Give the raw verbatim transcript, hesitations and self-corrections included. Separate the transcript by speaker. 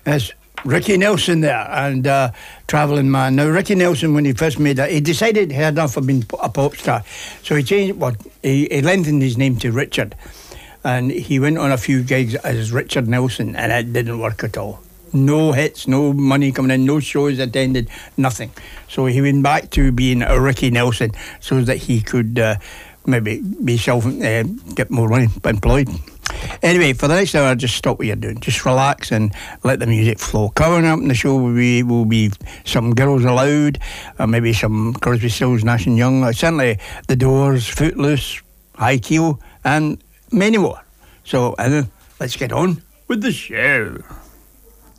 Speaker 1: It's Ricky Nelson there, and uh, Travelling Man. Now, Ricky Nelson, when he first made it, he decided he had enough of being a pop star. So he changed, what, he, he lengthened his name to Richard. And he went on a few gigs as Richard Nelson, and it didn't work at all. No hits, no money coming in, no shows attended, nothing. So he went back to being a Ricky Nelson so that he could uh, maybe be self, uh, get more money, employed. Anyway, for the next hour, just stop what you're doing. Just relax and let the music flow. Coming up in the show will be, will be some Girls Aloud, or maybe some Crosby, Stills, Nash and Young, or certainly The Doors, Footloose, High Keel, and many more. So, uh, let's get on with the show.